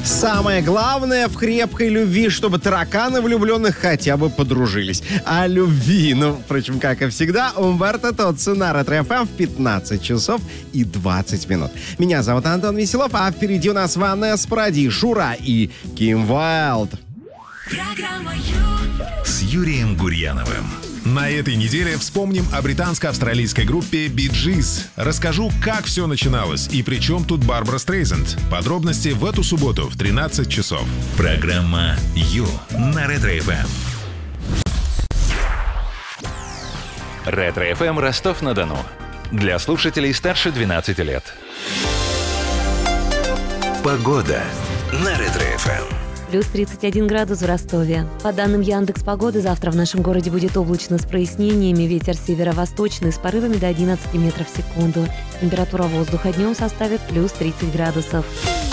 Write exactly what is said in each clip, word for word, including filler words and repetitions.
Самое главное в крепкой любви, чтобы тараканы влюбленных хотя бы подружились. О любви, ну, впрочем, как и всегда, Умберто Тоцци на Ретро-эф эм в пятнадцать часов и двадцать минут. Меня зовут Антон Веселов, а впереди у нас Ванесса Паради, Шура и Ким Уайлд. С Юрием Гурьяновым. На этой неделе вспомним о британско-австралийской группе Bee Gees. Расскажу, как все начиналось и при чем тут Барбара Стрейзенд. Подробности в эту субботу в тринадцать часов. Программа «Ю» на Ретро-эф эм. Ретро-эф эм Ростов-на-Дону. Для слушателей старше двенадцати лет. Погода на Ретро-эф эм. Плюс тридцать один градус в Ростове. По данным Яндекс.Погоды, завтра в нашем городе будет облачно с прояснениями. Ветер северо-восточный с порывами до одиннадцати метров в секунду. Температура воздуха днем составит плюс тридцать градусов.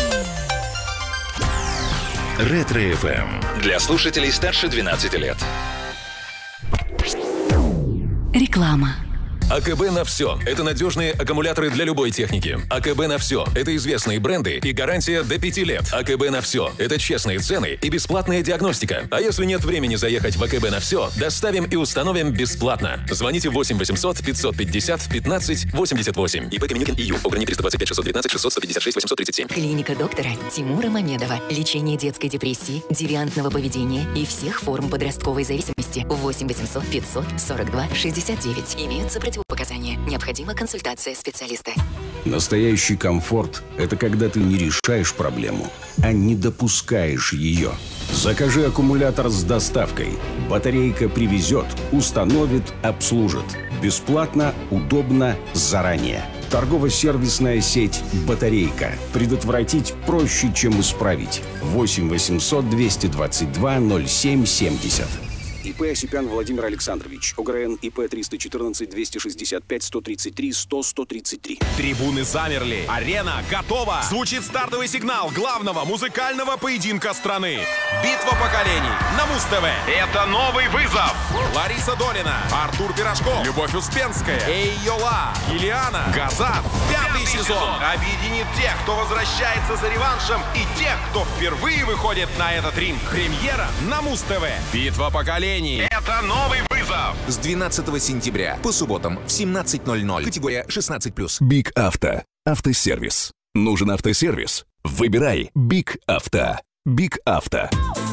Ретро-эф эм. Для слушателей старше двенадцати лет. Реклама. АКБ на все. Это надежные аккумуляторы для любой техники. АКБ на все. Это известные бренды и гарантия до пяти лет. АКБ на все. Это честные цены и бесплатная диагностика. А если нет времени заехать в АКБ на все, доставим и установим бесплатно. Звоните восемь восемьсот пятьсот пятьдесят пятнадцать восемьдесят восемь. ИП Каменюкин ИЮ. Ограничение триста двадцать пять шестьсот девятнадцать шестьсот сто пятьдесят шесть восемьсот тридцать семь. Клиника доктора Тимура Мамедова. Лечение детской депрессии, девиантного поведения и всех форм подростковой зависимости. восемь восемьсот пятьсот сорок два шестьдесят девять. Имеются противопоказания. Необходима консультация специалиста. Настоящий комфорт – это когда ты не решаешь проблему, а не допускаешь ее. Закажи аккумулятор с доставкой. Батарейка привезет, установит, обслужит. Бесплатно, удобно, заранее. Торгово-сервисная сеть «Батарейка». Предотвратить проще, чем исправить. восемь восемьсот двести двадцать два ноль семь семьдесят. ИП Осипян Владимир Александрович. ОГРН ИП триста четырнадцать двести шестьдесят пять сто тридцать три сто сто тридцать три. Трибуны замерли. Арена готова. Звучит стартовый сигнал главного музыкального поединка страны. Битва поколений на Муз-ТВ. Это новый вызов. Лариса Долина, Артур Пирожков, Любовь Успенская, Эй Йола, Юлиана, Газан. Пятый сезон объединит тех, кто возвращается за реваншем, и тех, кто впервые выходит на этот ринг. Премьера на Муз-ТВ. Битва поколений. Это новый вызов. С двенадцатого сентября по субботам в семнадцать ноль ноль. Категория шестнадцать плюс. Биг Авто. Автосервис. Нужен автосервис? Выбирай Биг Авто. Биг Авто.